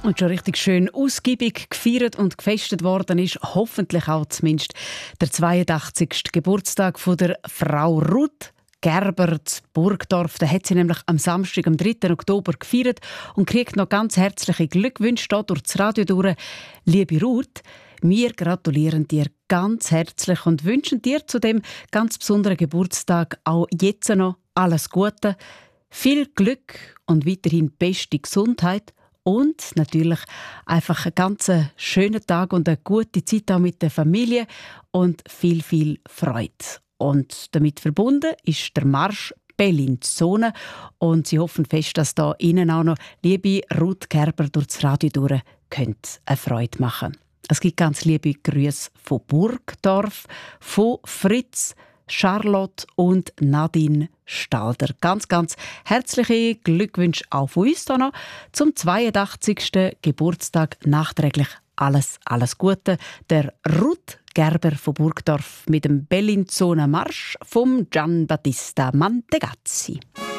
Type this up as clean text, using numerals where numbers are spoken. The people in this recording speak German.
Und schon richtig schön ausgiebig gefeiert und gefestet worden ist, hoffentlich auch zumindest der 82. Geburtstag von der Frau Ruth Gerber zu Burgdorf. Da hat sie nämlich am Samstag, am 3. Oktober gefeiert und kriegt noch ganz herzliche Glückwünsche hier durch das Radio durch. Liebe Ruth, wir gratulieren dir ganz herzlich und wünschen dir zu dem ganz besonderen Geburtstag auch jetzt noch alles Gute, viel Glück und weiterhin beste Gesundheit. Und natürlich einfach einen ganz schönen Tag und eine gute Zeit auch mit der Familie und viel, viel Freude. Und damit verbunden ist der Marsch Bellinzona. Und sie hoffen fest, dass da Ihnen auch noch, liebe Ruth Gerber, durch das Radio durch eine Freude machen. Es gibt ganz liebe Grüße von Burgdorf, von Fritz, Charlotte und Nadine Stalder. Ganz, ganz herzliche Glückwünsche auch von uns hier noch zum 82. Geburtstag. Nachträglich alles Gute. Der Ruth Gerber von Burgdorf mit dem Bellinzona Marsch vom Gianbattista Mantegazzi.